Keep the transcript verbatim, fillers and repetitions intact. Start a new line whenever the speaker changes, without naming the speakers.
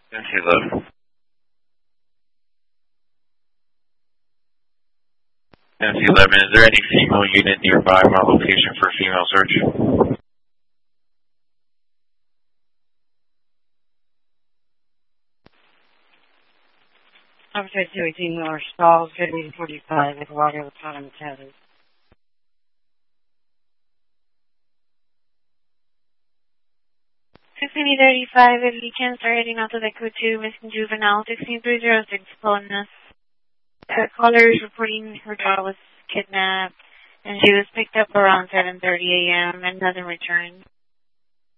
M C eleven. M C eleven, is there any female unit nearby my location for female search?
Officer two eighteen North Stalls, good meeting forty-five at Water Autonomous Hazard. sixteen thirty-five, if you can start heading out to the Q two, missing juvenile, sixteen three zero six, bonus. Her caller is reporting her daughter was kidnapped, and she was picked up around seven thirty a m and doesn't return.